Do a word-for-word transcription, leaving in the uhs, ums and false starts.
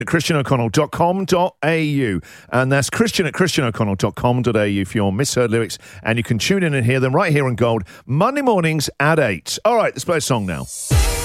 at christian o'connell dot com dot a u, and that's Christian at christian o'connell dot com dot a u for your misheard lyrics, and you can tune in and hear them right here on Gold Monday mornings at eight. All right, let's play a song now.